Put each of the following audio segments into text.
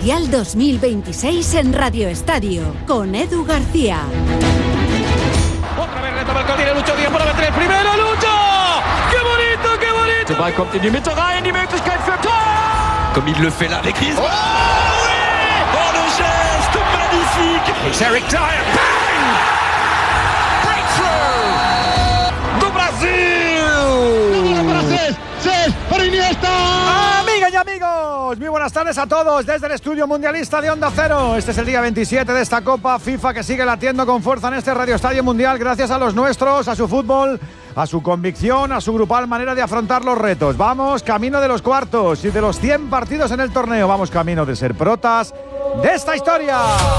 Mundial 2026 en Radio Estadio, con Edu García. Otra vez retoma el tiene Lucho Díaz para meter el primero. ¡Lucho! ¡Qué bonito, qué bonito! Der Ball kommt in die Mitte rein, die Möglichkeit für Tor! Comme il le fait là avec Griezmann. Oh oui! Oh, le geste magnifique! It's Eric Dyer. Bang! Breakthrough! ¡Do Brasil! ¡Francés! ¡Sí! ¡Para Iniesta! Amigas y amigos, muy buenas tardes a todos desde el estudio mundialista de Onda Cero. Este es el día 27 de esta Copa FIFA que sigue latiendo con fuerza en este Radio Estadio Mundial gracias a los nuestros, a su fútbol, a su convicción, a su grupal manera de afrontar los retos. Vamos camino de los cuartos y de los 100 partidos en el torneo. Vamos camino de ser protas de esta historia.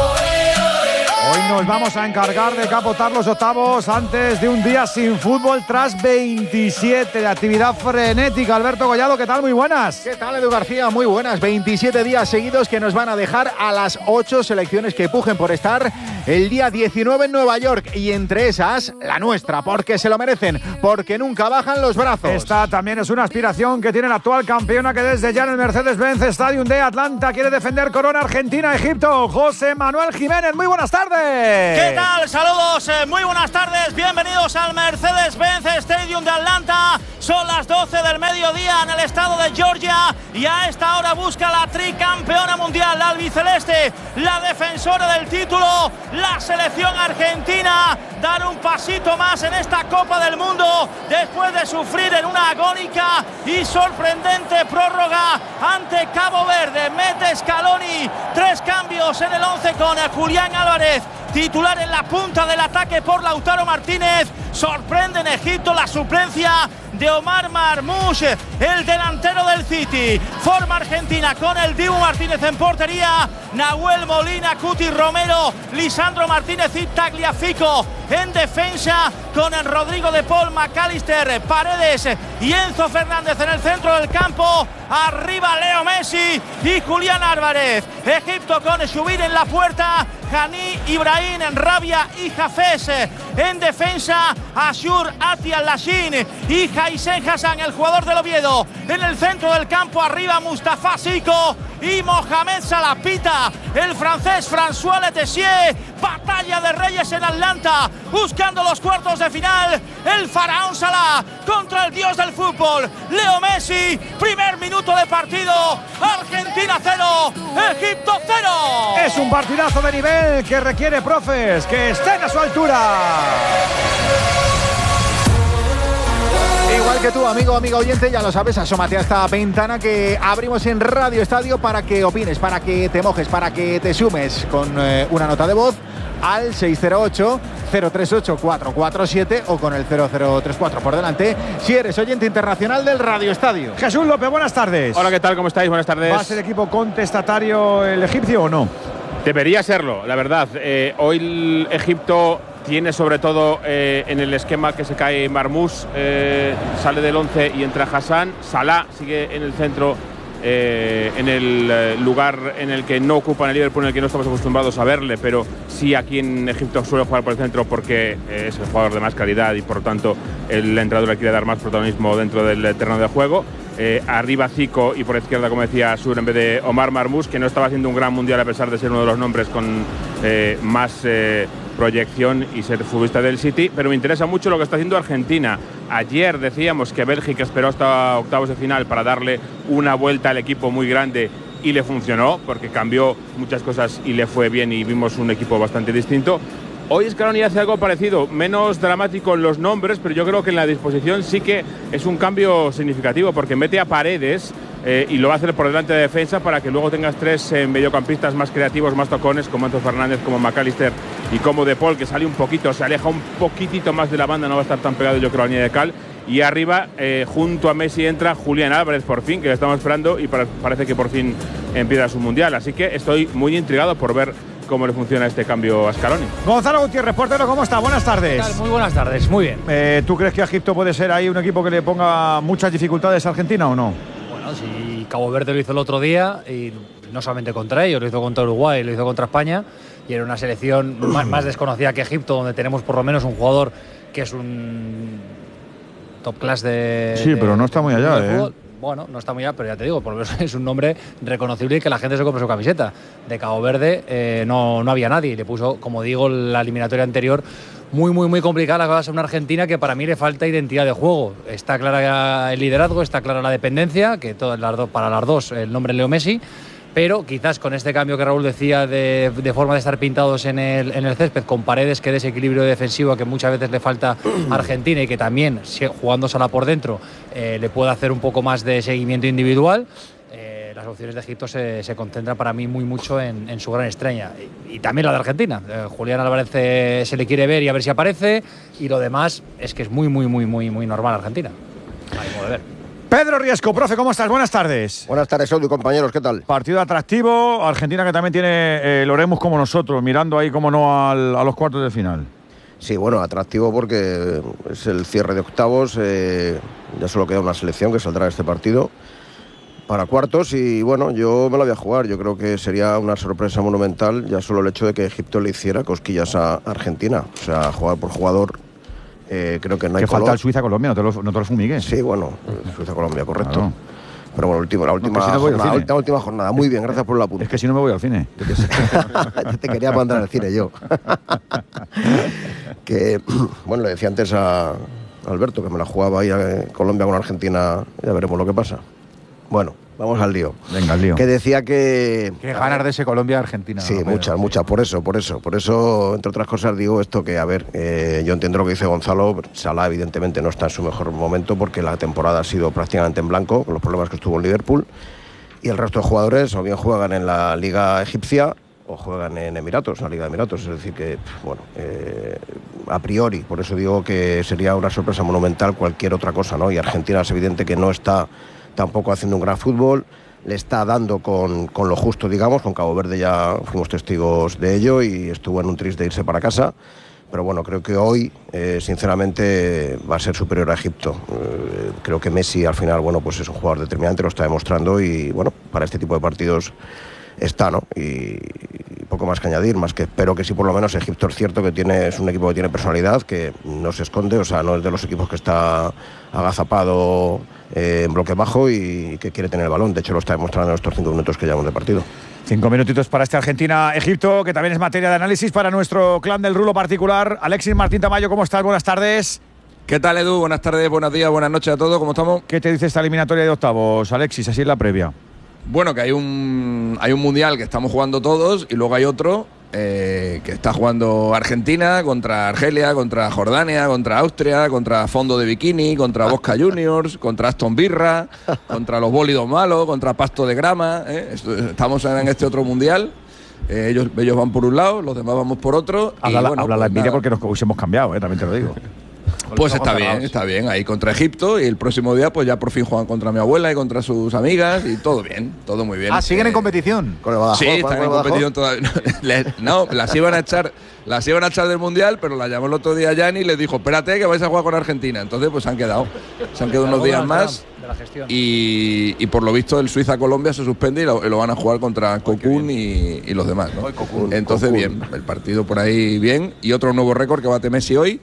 Hoy nos vamos a encargar de capotar los octavos antes de un día sin fútbol tras 27 de actividad frenética. Alberto Collado, ¿qué tal? Muy buenas. ¿Qué tal, Edu García? Muy buenas. 27 días seguidos que nos van a dejar a las 8 selecciones que pujen por estar el día 19 en Nueva York. Y entre esas, la nuestra, porque se lo merecen, porque nunca bajan los brazos. Esta también es una aspiración que tiene la actual campeona que desde ya en el Mercedes-Benz Stadium de Atlanta quiere defender corona Argentina-Egipto. José Manuel Jiménez, muy buenas tardes. ¿Qué tal? Saludos, muy buenas tardes. Bienvenidos al Mercedes-Benz Stadium de Atlanta. Son las 12 del mediodía en el estado de Georgia y a esta hora busca la tricampeona mundial, la albiceleste, la defensora del título, la selección argentina, dar un pasito más en esta Copa del Mundo después de sufrir en una agónica y sorprendente prórroga ante Cabo Verde. Mete Scaloni 3 cambios en el 11 con Julián Álvarez titular en la punta del ataque por Lautaro Martínez. Sorprende en Egipto la suplencia de Omar Marmoush, el delantero del City. Forma Argentina con el Dibu Martínez en portería, Nahuel Molina, Cuti Romero, Lisandro Martínez y Tagliafico en defensa con el Rodrigo de Paul, McAllister, Paredes y Enzo Fernández en el centro del campo. Arriba Leo Messi y Julián Álvarez. Egipto con Shubir en la puerta, Hani, Ibrahim, Rabia y Hafez en defensa, Ashur, Atial, Lashin y Haisen Hassan, el jugador del Oviedo. En el centro del campo, arriba Mustafa Siko y Mohamed Salah. Pita el francés François Letessier. Batalla de Reyes en Atlanta, buscando los cuartos de final. El faraón Salah contra el dios del fútbol, Leo Messi. Primer minuto de partido, Argentina 0, Egipto 0. Es un partidazo de nivel que requiere profes que estén a su altura. Igual que tú, amigo, amiga oyente, ya lo sabes, asómate a esta ventana que abrimos en Radio Estadio para que opines, para que te mojes, para que te sumes con una nota de voz al 608-038-447 o con el 0034 por delante, si eres oyente internacional del Radio Estadio. Jesús López, buenas tardes. Hola, ¿qué tal? ¿Cómo estáis? Buenas tardes. ¿Va a ser equipo contestatario el egipcio o no? Debería serlo, la verdad. Hoy el Egipto tiene sobre todo en el esquema que se cae Marmoush, sale del 11 y entra Hassan. Salah sigue en el centro, en el lugar en el que no ocupa el Liverpool, en el que no estamos acostumbrados a verle, pero sí aquí en Egipto suele jugar por el centro porque es el jugador de más calidad y por lo tanto el entrenador le quiere dar más protagonismo dentro del terreno de juego. Arriba Zico y por izquierda, como decía Sur, en vez de Omar Marmoush, que no estaba haciendo un gran mundial a pesar de ser uno de los nombres con más proyección y ser futbolista del City, pero me interesa mucho lo que está haciendo Argentina. Ayer decíamos que Bélgica esperó hasta octavos de final para darle una vuelta al equipo muy grande y le funcionó, porque cambió muchas cosas y le fue bien y vimos un equipo bastante distinto. Hoy Scaloni hace algo parecido, menos dramático en los nombres, pero yo creo que en la disposición sí que es un cambio significativo, porque mete a Paredes y lo va a hacer por delante de defensa para que luego tengas 3 mediocampistas más creativos, más tocones, como Enzo Fernández, como McAllister y como De Paul, que sale un poquito, se aleja un poquitito más de la banda, no va a estar tan pegado, yo creo, al de cal. Y arriba, junto a Messi, entra Julián Álvarez, por fin, que le estamos esperando y parece que por fin empieza su mundial. Así que estoy muy intrigado por ver cómo le funciona este cambio a Scaloni. Gonzalo Gutiérrez, portero, ¿cómo está? Buenas tardes. Muy buenas tardes, muy bien. ¿Tú crees que Egipto puede ser ahí un equipo que le ponga muchas dificultades a Argentina o no? Bueno, si Cabo Verde lo hizo el otro día, y no solamente contra ellos, lo hizo contra Uruguay, lo hizo contra España, y era una selección más desconocida que Egipto, donde tenemos por lo menos un jugador que es un top class de... Sí, pero no está muy allá, bueno, no está muy allá, pero ya te digo, por lo menos es un nombre reconocible y que la gente se compre su camiseta. De Cabo Verde no había nadie, le puso, como digo, la eliminatoria anterior muy complicada. La cosa es una Argentina que para mí le falta identidad de juego. Está clara el liderazgo, está clara la dependencia, que para las dos el nombre es Leo Messi, pero quizás con este cambio que Raúl decía de forma de estar pintados en el césped, con Paredes, que desequilibrio defensivo que muchas veces le falta a Argentina y que también, jugándosela por dentro, le puede hacer un poco más de seguimiento individual. Las opciones de Egipto se concentran para mí mucho en su gran estrella y también la de Argentina. Julián Álvarez se le quiere ver y a ver si aparece, y lo demás es que es muy normal Argentina. Ahí de ver. Pedro Riesco, profe, ¿cómo estás? Buenas tardes. Buenas tardes, Edu, compañeros, ¿qué tal? Partido atractivo, Argentina que también tiene el Oremos como nosotros, mirando ahí, como no, a los cuartos de final. Sí, bueno, atractivo porque es el cierre de octavos, ya solo queda una selección que saldrá de este partido para cuartos y bueno, yo me lo voy a jugar. Yo creo que sería una sorpresa monumental ya solo el hecho de que Egipto le hiciera cosquillas a Argentina. O sea, jugador por jugador, creo que no hay que falta el Suiza-Colombia, no te lo fumigues. Sí, bueno, Suiza-Colombia, correcto. Claro. Pero bueno, la última jornada. Muy bien, gracias por el apunte. Es que si no me voy al cine. Te quería mandar al cine yo. Que, bueno, le decía antes a Alberto que me la jugaba ahí a Colombia con Argentina, ya veremos lo que pasa. Bueno, vamos al lío. Venga, al lío. Que decía que ganar de ese Colombia-Argentina. Sí, muchas. Por eso, entre otras cosas, digo esto que, a ver, yo entiendo lo que dice Gonzalo. Salah, evidentemente, no está en su mejor momento porque la temporada ha sido prácticamente en blanco, con los problemas que estuvo en Liverpool. Y el resto de jugadores o bien juegan en la Liga Egipcia o juegan en Emiratos, en la Liga de Emiratos. Es decir que, bueno, a priori, por eso digo que sería una sorpresa monumental cualquier otra cosa, ¿no? Y Argentina es evidente que no está tampoco haciendo un gran fútbol, le está dando con lo justo, digamos. Con Cabo Verde ya fuimos testigos de ello y estuvo en un tris de irse para casa, pero bueno, creo que hoy sinceramente va a ser superior a Egipto. Creo que Messi al final, bueno, pues es un jugador determinante, lo está demostrando y bueno, para este tipo de partidos está, ¿no? Y poco más que añadir, más que espero que sí, por lo menos Egipto es cierto que es un equipo que tiene personalidad, que no se esconde, o sea, no es de los equipos que está agazapado en bloque bajo y que quiere tener el balón. De hecho, lo está demostrando en estos 5 minutos que llevamos de partido. 5 minutitos para este Argentina-Egipto, que también es materia de análisis para nuestro clan del rulo particular. Alexis Martín Tamayo, ¿cómo estás? Buenas tardes. ¿Qué tal, Edu? Buenas tardes, buenos días, buenas noches a todos. ¿Cómo estamos? ¿Qué te dice esta eliminatoria de octavos, Alexis? Así es la previa. Bueno, que hay un mundial que estamos jugando todos y luego hay otro que está jugando Argentina contra Argelia, contra Jordania, contra Austria, contra Fondo de Bikini, contra Boca Juniors, contra Aston Birra, contra los bólidos malos, contra Pasto de Grama. Estamos en este otro mundial. Ellos van por un lado, los demás vamos por otro. Habla la envidia porque nos hubiésemos cambiado, también te lo digo. Pues está bien, ahí contra Egipto y el próximo día pues ya por fin juegan contra mi abuela y contra sus amigas y todo bien, todo muy bien. Ah, ¿siguen en competición? ¿Con el Badajoz? Sí, están en competición todavía. No, las iban a echar del Mundial, pero la llamó el otro día Gianni y les dijo, espérate que vais a jugar con Argentina. Entonces pues se han quedado unos días más y por lo visto el Suiza-Colombia se suspende y lo van a jugar contra Cocoon y los demás, ¿no? Entonces bien, el partido por ahí bien y otro nuevo récord que bate Messi hoy.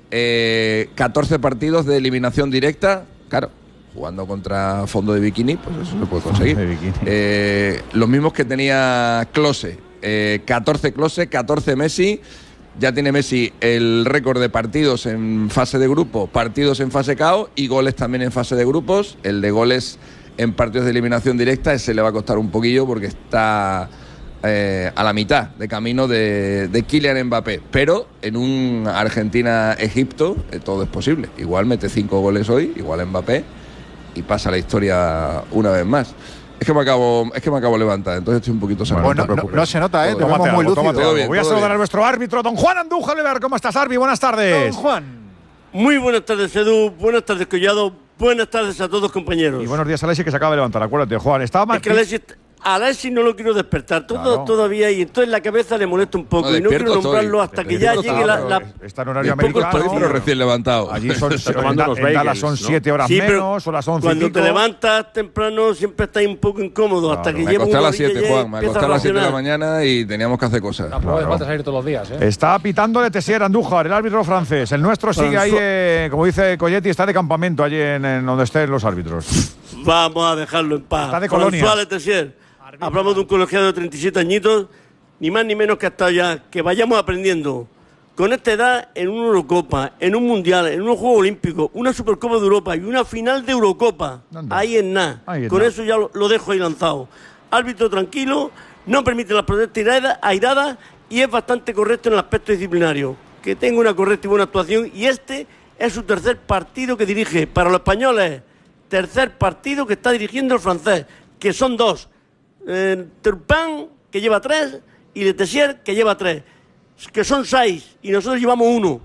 14 partidos de eliminación directa, claro, jugando contra Fondo de Bikini, pues eso se puede conseguir. Los mismos que tenía Klose, 14 Klose, 14 Messi. Ya tiene Messi el récord de partidos en fase de grupo, partidos en fase KO y goles también en fase de grupos. El de goles en partidos de eliminación directa ese le va a costar un poquillo porque está a la mitad de camino de Kylian Mbappé, pero en un Argentina-Egipto todo es posible. Igual mete 5 goles hoy, igual Mbappé y pasa la historia una vez más. Es que me acabo de levantar, entonces estoy un poquito bueno, no se nota, te vemos muy lúcido. Voy a saludar a nuestro árbitro, don Juan Andújar. ¿Cómo estás, Arbi? Buenas tardes. Don Juan. Muy buenas tardes, Edu. Buenas tardes, Collado. Buenas tardes a todos, compañeros. Y buenos días, Alexis, que se acaba de levantar. Acuérdate, Juan. Estaba más... Alexis no lo quiero despertar todavía, y entonces la cabeza le molesta un poco, y no quiero nombrarlo hasta que ya llegue la... Está en horario americano. Estoy, pero recién levantado. Allí son, en Dallas son 7 horas menos, o las 11 cuando te levantas temprano siempre estás un poco incómodo, hasta que llegue una hora. Me acosté a las 7, Juan, me acosté a las 7 de la mañana y teníamos que hacer cosas. Tampoco hace falta salir todos los días, ¿eh? Está pitando de Tessier Andújar, el árbitro francés. El nuestro sigue ahí, como dice Colletti, está de campamento allí en donde estén los árbitros. Vamos a dejarlo en paz. Está de colonia. François Tessier. Hablamos de un colegiado de 37 añitos, ni más ni menos que hasta ya, que vayamos aprendiendo. Con esta edad, en una Eurocopa, en un Mundial, en unos Juegos Olímpicos, una Supercopa de Europa y una final de Eurocopa. Ahí en nada. Con eso ya lo dejo ahí lanzado. Árbitro tranquilo, no permite las protestas airadas y es bastante correcto en el aspecto disciplinario. Que tenga una correcta y buena actuación, y este es su tercer partido que dirige. Para los españoles, tercer partido que está dirigiendo el francés, que son 2. Turpin, que lleva 3, y Le Tessier, que lleva 3, que son 6, y nosotros llevamos 1.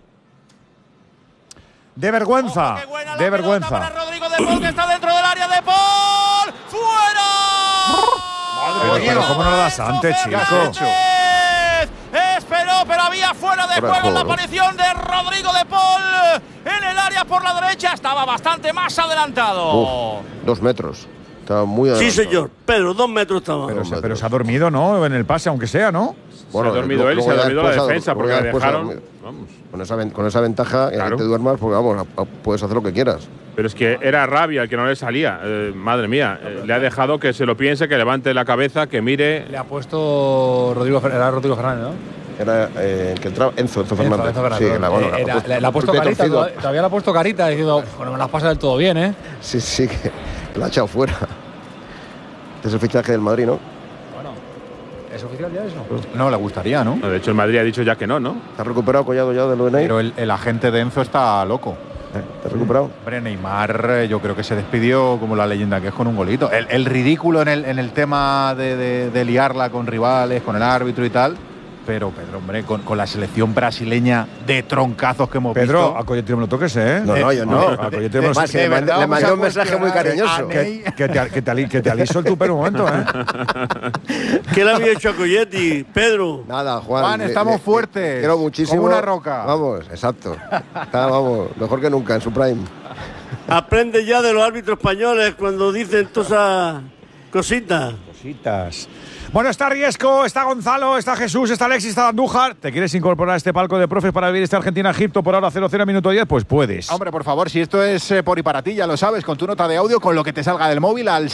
De vergüenza, de vergüenza. Para Rodrigo de Paul, que está dentro del área de Paul. ¡Fuera! Madre mía, ¿cómo no lo das antes, chico? Esperó, pero había fuera de juego la aparición de Rodrigo de Paul en el área por la derecha. Estaba bastante más adelantado. 2 metros. Estaba muy adelantado. Sí, señor. Pedro, 2 metros estaba. Pero se ha dormido, ¿no? En el pase, aunque sea, ¿no? Bueno, se ha dormido él y se ha dormido la defensa, porque le dejaron. Vamos. Con esa ventaja, claro. Que te duermas, porque vamos, puedes hacer lo que quieras. Pero es que era rabia el que no le salía. Madre mía, le ha dejado que se lo piense, que levante la cabeza, que mire. Le ha puesto Rodrigo Fernández, ¿no? Era el que entraba Enzo Fernández. Sí, le ha puesto carita, todavía le ha puesto carita diciendo, bueno, me las pasa del todo bien, ¿eh? Sí, que la ha echado fuera. Este es el fichaje del Madrid, ¿no? Bueno, ¿es oficial ya eso? No, le gustaría, ¿no? De hecho, el Madrid ha dicho ya que no, ¿no? ¿Está recuperado Collado ya de lo de Ney? Pero el agente de Enzo está loco. ¿Está recuperado? Hombre, Neymar, yo creo que se despidió como la leyenda que es, con un golito. El ridículo en el tema de liarla con rivales, con el árbitro y tal. Pero, Pedro, hombre, con la selección brasileña de troncazos que hemos visto. Pedro, a Colletti no me lo toques, ¿eh? No, yo no. A Colletti me lo toques. Le mandé un mensaje muy cariñoso. Que te aliso el tupper un momento, ¿eh? ¿Qué le había hecho a Colletti, Pedro? Nada, Juan. Estamos fuertes. Quiero muchísimo. Como una roca. Vamos, exacto. Está, vamos, mejor que nunca, en su prime. Aprende ya de los árbitros españoles cuando dicen todas esas cositas. Bueno, está Riesco, está Gonzalo, está Jesús, está Alexis, está Andújar. ¿Te quieres incorporar a este palco de profes para vivir este Argentina-Egipto por ahora 0-0 minuto 10? Pues puedes. Hombre, por favor, si esto es por y para ti, ya lo sabes, con tu nota de audio, con lo que te salga del móvil al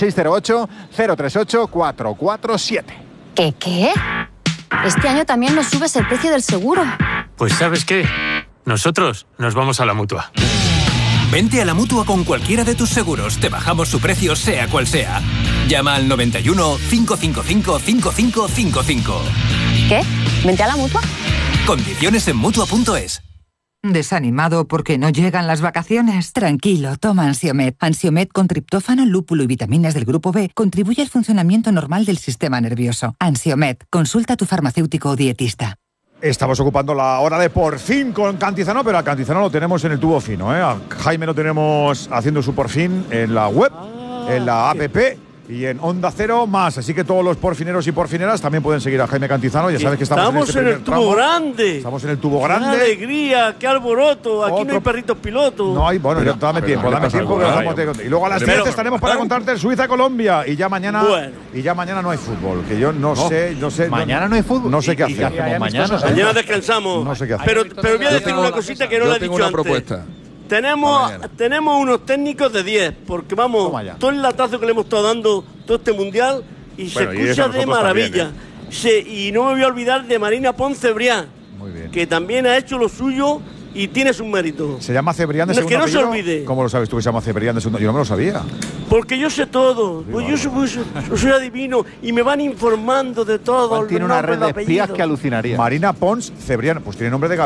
608-038-447. ¿Qué? Este año también nos subes el precio del seguro. Pues ¿sabes qué? Nosotros nos vamos a la Mutua. Vente a la Mutua con cualquiera de tus seguros. Te bajamos su precio, sea cual sea. Llama al 91 555 5555. ¿Qué? ¿Vente a la Mutua? Condiciones en Mutua.es. ¿Desanimado porque no llegan las vacaciones? Tranquilo, toma Ansiomed. Ansiomed con triptófano, lúpulo y vitaminas del grupo B contribuye al funcionamiento normal del sistema nervioso. Ansiomed, consulta a tu farmacéutico o dietista. Estamos ocupando la hora de Por Fin con Cantizano, pero a Cantizano lo tenemos en el tubo fino, ¿eh? A Jaime lo tenemos haciendo su Por Fin en la web, en la app y en Onda Cero más. Así que todos los porfineros y porfineras también pueden seguir a Jaime Cantizano. Ya sabes que estamos en el tubo grande. Estamos en el tubo grande. ¡Qué alegría! ¡Qué alboroto! Aquí no hay perritos pilotos. No hay, bueno, dame tiempo. Y luego a las 10 estaremos para contarte el Suiza-Colombia. Y ya mañana no hay fútbol. Que yo no sé. Mañana no hay fútbol. No sé qué hacer. Mañana descansamos. No sé qué hacer. Pero voy a decir una cosita que no le he dicho antes. Propuesta. Tenemos unos técnicos de 10, porque vamos, todo el latazo que le hemos estado dando todo este mundial y se escucha de maravilla. También, y no me voy a olvidar de Marina Ponce-Cebrián, que también ha hecho lo suyo y tiene sus méritos. ¿Se llama Cebrián de segundo apellido? Que no se olvide. ¿Cómo lo sabes tú que se llama Cebrián de segundo? Yo no me lo sabía. Porque yo sé todo. Pues yo soy adivino y me van informando de todo. Tiene una red de espías que alucinaría. Marina Pons Cebrián. Pues tiene nombre de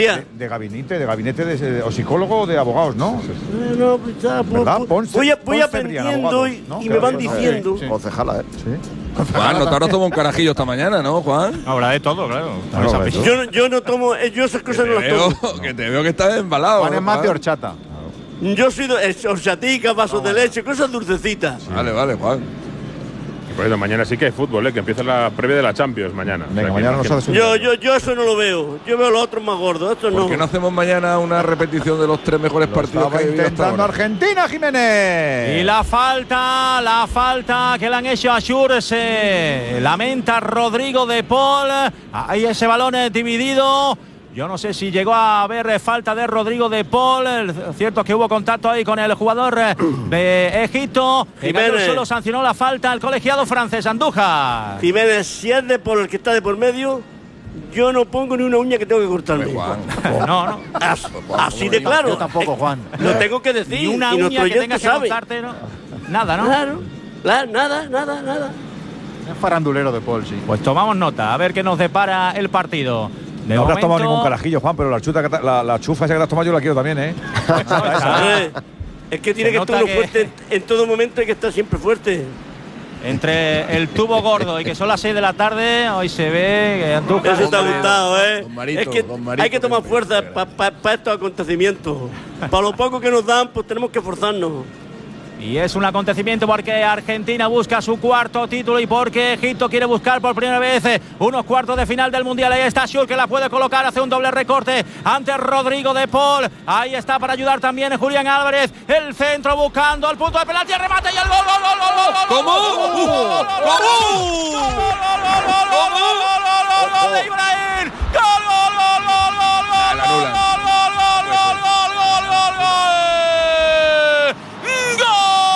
gabinete o psicólogo o de abogados, ¿no? No, pues ya, voy aprendiendo y me van diciendo. Concejala, ¿eh? Sí. Juan, no te habrás tomado un carajillo esta mañana, ¿no, Juan? Habrá de todo, claro. Yo no tomo, yo esas cosas no las tomo. Que te veo que estás embalado. Juan es más de horchata. Yo soy de horchatica, vasos de leche, cosas dulcecitas. Vale, Juan. Y por eso mañana sí que hay fútbol, que empieza la previa de la Champions mañana. Venga, mañana nos haces un... Yo eso no lo veo. Yo veo los otros más gordos. Estos no. ¿Por qué no hacemos mañana una repetición de los 3 mejores partidos que ha habido hasta intentando ahora? Argentina, Jiménez. Y la falta que le han hecho a Schur, se lamenta Rodrigo de Paul. Ahí ese balón dividido. Yo no sé si llegó a haber falta de Rodrigo de Paul. Cierto es que hubo contacto ahí con el jugador de Egipto. Jiménez. Solo sancionó la falta el colegiado francés, Andújar. Jiménez, si es de Paul el que está de por medio, yo no pongo ni una uña que tengo que cortarme. No. Así de claro. Yo tampoco, Juan. Lo tengo que decir. Ni una y uña que tengas que cortarte, ¿no? Nada, ¿no? Claro. Nada. Es farandulero de Paul, sí. Pues tomamos nota, a ver qué nos depara el partido. De no habrás momento... tomado ningún carajillo, Juan, pero la chufa esa que te has tomado yo la quiero también, ¿eh? Es que tiene que estar uno fuerte en todo momento, hay que estar siempre fuerte. Entre el tubo gordo y que son las 6 de la tarde, hoy se ve que Andújar... Eso te ha gustado, ¿eh? Marito, es que hay que tomar fuerza para estos acontecimientos. Para lo poco que nos dan, pues tenemos que esforzarnos. Y es un acontecimiento porque Argentina busca su 4º título y porque Egipto quiere buscar por primera vez unos cuartos de final del Mundial. Ahí está Schur, que la puede colocar, hace un doble recorte ante Rodrigo de Paul. Ahí está para ayudar también Julián Álvarez. El centro buscando al punto de penalti, remate y el gol. ¿Cómo?